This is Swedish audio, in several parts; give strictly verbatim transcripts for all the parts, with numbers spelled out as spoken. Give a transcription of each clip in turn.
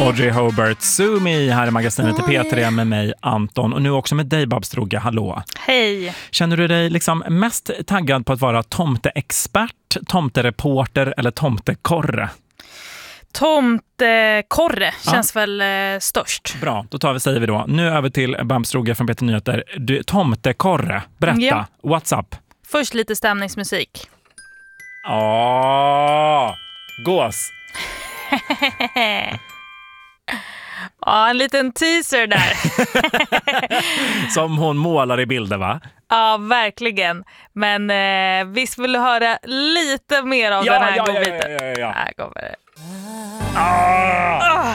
Audrey Hobart, Sue Me här i magasinet i P tre med mig Anton och nu också med dig Babs Strugge, hallå. Hej. Känner du dig liksom mest taggad på att vara tomteexpert, tomtereporter eller tomtekorre? Tomtekorre känns ja. väl eh, störst. Bra, då tar vi, säger vi då. Nu över till Babs Strugge från P tre Nyheter. Du, tomtekorre, berätta, ja. what's up? Först lite stämningsmusik. Åh, gås. Ja, en liten teaser där. Som hon målar i bilder, va? Ja, verkligen. Men eh, visst vill du höra lite mer av ja, den här ja, godbiten? Ja, ja, ja, ja. Här kommer det. Ah! Ah.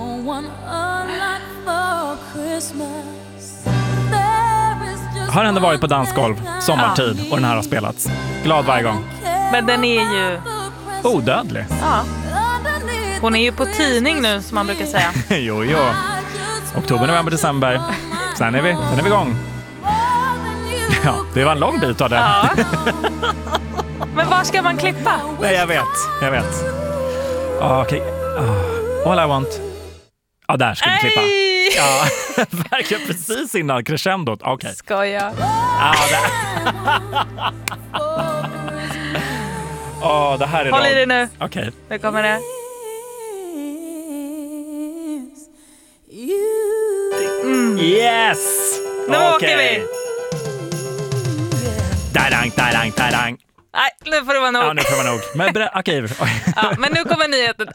Har ändå varit på dansgolv sommartid och den här har spelats. Glad varje gång. Men den är ju odödlig. Ja. Hon är ju på tidning nu, som man brukar säga. jo, jo. Oktober, november, december. Sen är vi, sen är vi igång. Ja, det var en lång bit av det. Ja. Men var ska man klippa? Nej, jag vet. Jag vet. Okej. Okay. Oh. All I want. Ja, där ska vi klippa. Ja, verkligen precis innan crescendot. Okej. Okay. Ska jag? Ja, där. Åh, oh, det här är Håll i det nu. Okej. Okay. Nu kommer det. Mm. Yes! Nu okay. åker vi! Tarang, tarang, tarang. Nej, nu får det vara nog. Ja, nu får det vara nog. Men, ber- okay. ja, men nu kommer nyheten.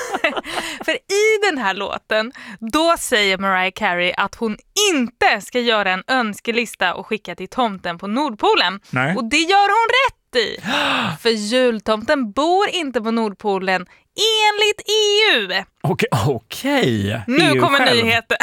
För i den här låten, då säger Mariah Carey att hon inte ska göra en önskelista och skicka till tomten på Nordpolen. Nej. Och det gör hon rätt i. För jultomten bor inte på Nordpolen enligt E U. Okej, okej. Nu E U kommer själv. nyheten.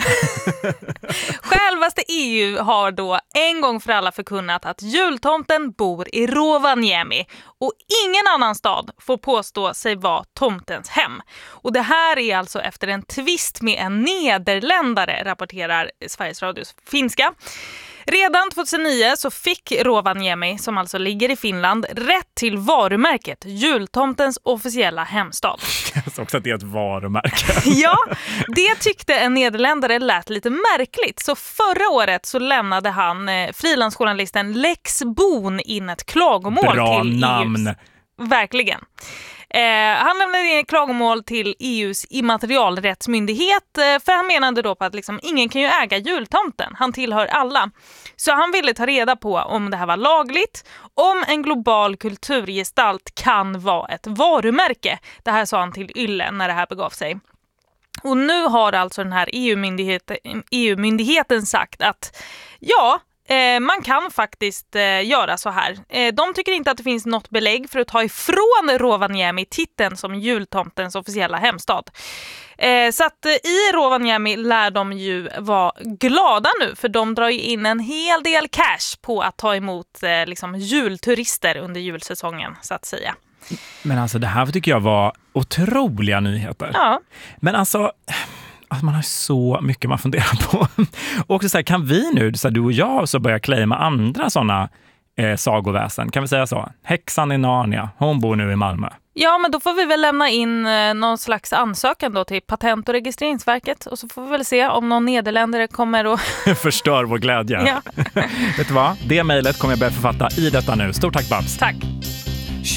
Självaste E U har då en gång för alla förkunnat att jultomten bor i Rovaniemi och ingen annan stad får påstå sig vara tomtens hem. Och det här är alltså efter en tvist med en nederländare, rapporterar Sveriges Radios finska. Redan tjugohundranio så fick Rovaniemi, som alltså ligger i Finland, rätt till varumärket jultomtens officiella hemstad. Jag såg också att det är ett varumärke. Ja, det tyckte en nederländare lät lite märkligt. Så förra året så lämnade han eh, frilansjournalisten Lex Boon in ett klagomål Bra till namn. E U:s. Verkligen. Eh, han lämnade in ett klagomål till E U:s immaterialrättsmyndighet eh, för han menade då på att liksom, ingen kan ju äga jultomten. Han tillhör alla. Så han ville ta reda på om det här var lagligt, om en global kulturgestalt kan vara ett varumärke. Det här sa han till Yle när det här begav sig. Och nu har alltså den här E U-myndigheten, E U-myndigheten sagt att ja, Eh, man kan faktiskt eh, göra så här. Eh, de tycker inte att det finns något belägg för att ta ifrån Rovaniemi titeln som jultomtens officiella hemstad. Eh, så att eh, i Rovaniemi lär de ju vara glada nu för de drar ju in en hel del cash på att ta emot eh, liksom julturister under julsäsongen så att säga. Men alltså det här tycker jag var otroliga nyheter. Ja. Men alltså... Alltså man har så mycket man funderar på. Och också så här, kan vi nu, så här, du och jag, så börja claima andra sådana eh, sagoväsen? Kan vi säga så? Häxan i Narnia, hon bor nu i Malmö. Ja, men då får vi väl lämna in eh, någon slags ansökan då till Patent- och registreringsverket. Och så får vi väl se om någon nederländare kommer och... förstör vår glädje. Ja. Vet du vad? Det mejlet kommer jag börja författa i detta nu. Stort tack Babs. Tack.